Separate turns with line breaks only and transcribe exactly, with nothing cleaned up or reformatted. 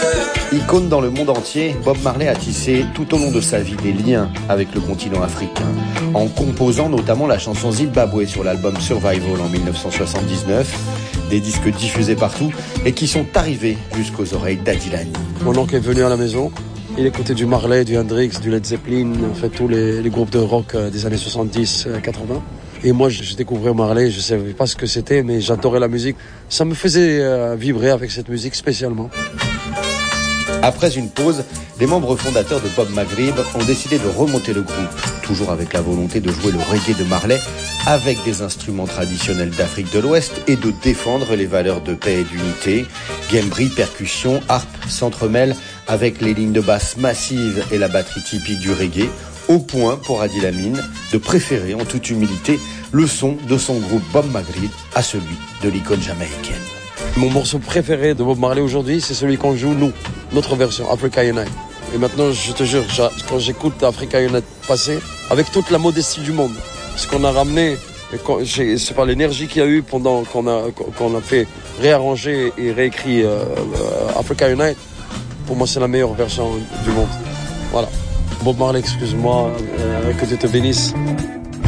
Icône dans le monde entier, Bob Marley a tissé tout au long de sa vie des liens avec le continent africain, en composant notamment la chanson Zimbabwe sur l'album Survival en dix-neuf cent soixante-dix-neuf, des disques diffusés partout et qui sont arrivés jusqu'aux oreilles d'Adilani.
Mon oncle est venu à la maison, il écoutait du Marley, du Hendrix, du Led Zeppelin, en fait tous les, les groupes de rock des années soixante-dix quatre-vingts. Et moi, j'ai découvert Marley, je ne savais pas ce que c'était, mais j'adorais la musique. Ça me faisait euh, vibrer avec cette musique spécialement.
Après une pause, les membres fondateurs de Bob Maghrib ont décidé de remonter le groupe, toujours avec la volonté de jouer le reggae de Marley avec des instruments traditionnels d'Afrique de l'Ouest et de défendre les valeurs de paix et d'unité. Gambri, percussion, harpe s'entremêlent avec les lignes de basse massives et la batterie typique du reggae, au point pour Adil Amin de préférer en toute humilité le son de son groupe Bob Maghrib à celui de l'icône jamaïcaine.
Mon morceau préféré de Bob Marley aujourd'hui, c'est celui qu'on joue nous, notre version, Africa Unite. Et maintenant, je te jure, quand j'écoute Africa Unite passer, avec toute la modestie du monde, ce qu'on a ramené, c'est pas l'énergie qu'il y a eu pendant qu'on a, qu'on a fait réarranger et réécrit euh, Africa Unite, pour moi, c'est la meilleure version du monde. Voilà. Bob Marley, excuse-moi, euh, que Dieu te bénisse.